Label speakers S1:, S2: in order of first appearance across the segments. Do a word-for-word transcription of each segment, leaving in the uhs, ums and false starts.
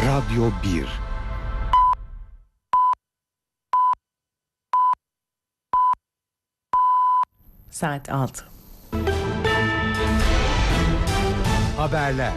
S1: Radyo bir.
S2: Saat altı.
S1: Haberler.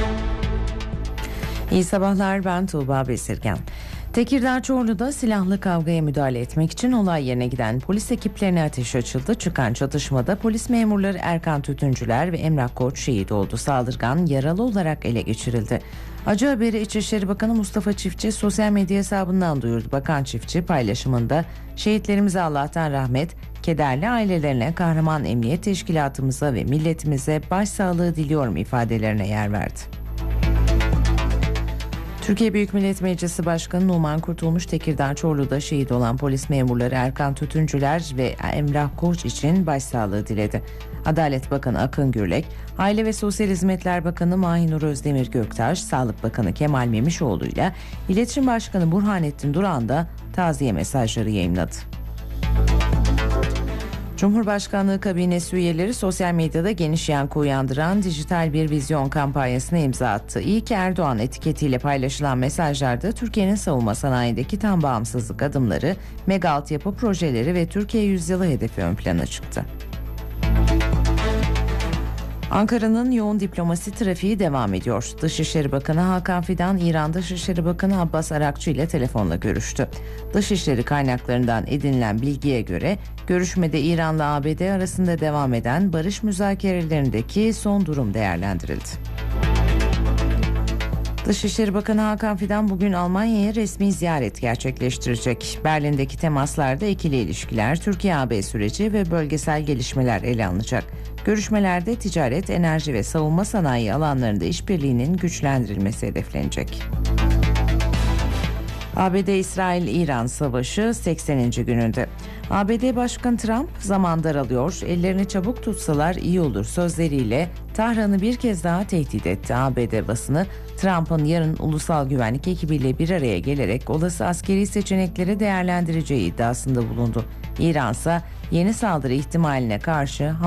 S2: İyi sabahlar, ben Tuğba Besirgen. Tekirdağ Çorlu'da silahlı kavgaya müdahale etmek için olay yerine giden polis ekiplerine ateş açıldı. Çıkan çatışmada polis memurları Erkan Tütüncüler ve Emrah Koç şehit oldu. Saldırgan yaralı olarak ele geçirildi. Acı haberi İçişleri Bakanı Mustafa Çiftçi sosyal medya hesabından duyurdu. Bakan Çiftçi paylaşımında şehitlerimize Allah'tan rahmet, kederli ailelerine, kahraman emniyet teşkilatımıza ve milletimize başsağlığı diliyorum ifadelerine yer verdi. Türkiye Büyük Millet Meclisi Başkanı Numan Kurtulmuş, Tekirdağ Çorlu'da şehit olan polis memurları Erkan Tütüncüler ve Emrah Koç için başsağlığı diledi. Adalet Bakanı Akın Gürlek, Aile ve Sosyal Hizmetler Bakanı Mahinur Özdemir Göktaş, Sağlık Bakanı Kemal Memişoğlu ile İletişim Başkanı Burhanettin Duran da taziye mesajları yayımladı. Cumhurbaşkanlığı kabinesi üyeleri sosyal medyada geniş yankı uyandıran dijital bir vizyon kampanyasına imza attı. İyi ki Erdoğan etiketiyle paylaşılan mesajlarda Türkiye'nin savunma sanayindeki tam bağımsızlık adımları, mega altyapı projeleri ve Türkiye yüzyılı hedefi ön plana çıktı. Ankara'nın yoğun diplomasi trafiği devam ediyor. Dışişleri Bakanı Hakan Fidan, İran Dışişleri Bakanı Abbas Arakçı ile telefonla görüştü. Dışişleri kaynaklarından edinilen bilgiye göre görüşmede İran'la A B D arasında devam eden barış müzakerelerindeki son durum değerlendirildi. Dışişleri Bakanı Hakan Fidan bugün Almanya'ya resmi ziyaret gerçekleştirecek. Berlin'deki temaslarda ikili ilişkiler, Türkiye-A B süreci ve bölgesel gelişmeler ele alınacak. Görüşmelerde ticaret, enerji ve savunma sanayi alanlarında işbirliğinin güçlendirilmesi hedeflenecek. A B D-İsrail-İran savaşı sekseninci gününde. A B D Başkanı Trump, zaman daralıyor, ellerini çabuk tutsalar iyi olur sözleriyle Tahran'ı bir kez daha tehdit etti. A B D basını, Trump'ın yarın ulusal güvenlik ekibiyle bir araya gelerek olası askeri seçenekleri değerlendireceği iddiasında bulundu. İran ise yeni saldırı ihtimaline karşı